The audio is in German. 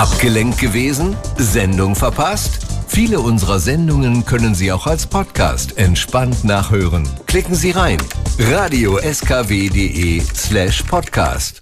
Abgelenkt gewesen? Sendung verpasst? Viele unserer Sendungen können Sie auch als Podcast entspannt nachhören. Klicken Sie rein. radio-skw.de/podcast